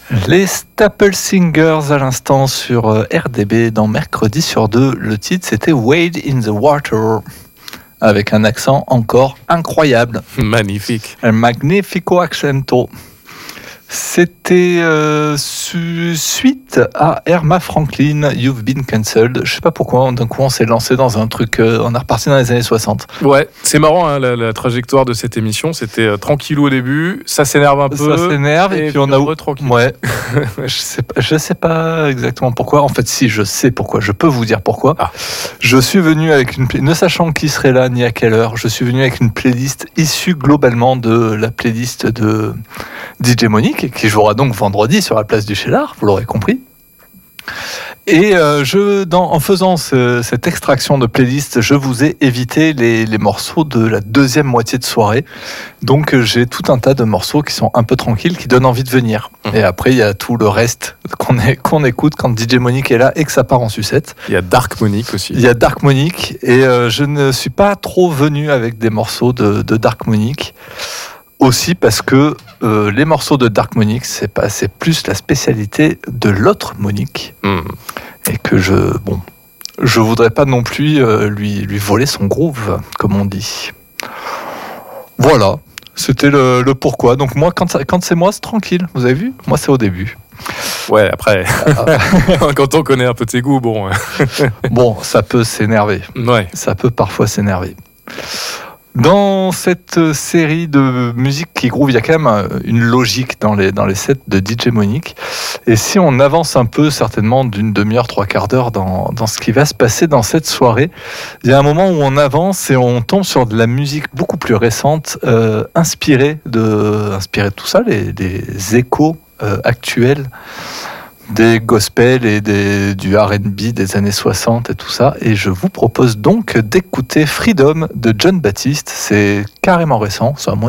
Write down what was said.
Les Staple Singers à l'instant sur RDB dans Mercredi sur 2. Le titre c'était Wade in the Water avec un accent encore incroyable. Magnifique. Un magnifico accento. C'était suite à Erma Franklin, You've Been Cancelled. Je sais pas pourquoi, d'un coup on s'est lancé dans un truc, on est reparti dans les années 60. Ouais, c'est marrant hein, la trajectoire de cette émission, c'était tranquillou au début, ça s'énerve un peu. Ça s'énerve et puis on a tranquille. Ouais. je sais pas exactement pourquoi. En fait, si je sais pourquoi, je peux vous dire pourquoi. Ah. Je suis venu avec ne sachant qui serait là ni à quelle heure, je suis venu avec une playlist issue globalement de la playlist de DJ Monique, qui jouera donc vendredi sur la place du Cheylard, vous l'aurez compris. Et en faisant cette extraction de playlist, je vous ai évité les morceaux de la deuxième moitié de soirée. Donc j'ai tout un tas de morceaux qui sont un peu tranquilles, qui donnent envie de venir. Et après, il y a tout le reste qu'on écoute quand DJ Monique est là et que ça part en sucette. Il y a Dark Monique aussi. Il y a Dark Monique, et je ne suis pas trop venu avec des morceaux de Dark Monique. Aussi parce que les morceaux de Dark Monique, c'est plus la spécialité de l'autre Monique. Et que je voudrais pas non plus lui voler son groove, comme on dit. Voilà, c'était le pourquoi. Donc moi, quand c'est moi, c'est tranquille. Vous avez vu ? Moi, c'est au début. Ouais, après, quand on connaît un peu tes goûts, bon... Bon, ça peut s'énerver. Ouais. Ça peut parfois s'énerver. Dans cette série de musique qui groove, il y a quand même une logique dans les sets de DJ Monique. Et si on avance un peu, certainement d'une demi-heure, trois quarts d'heure dans ce qui va se passer dans cette soirée, il y a un moment où on avance et on tombe sur de la musique beaucoup plus récente, inspirée de tout ça, des échos actuels des gospels et du R&B des années 60 et tout ça. Et je vous propose donc d'écouter Freedom de John Baptiste. C'est carrément récent, ça a moins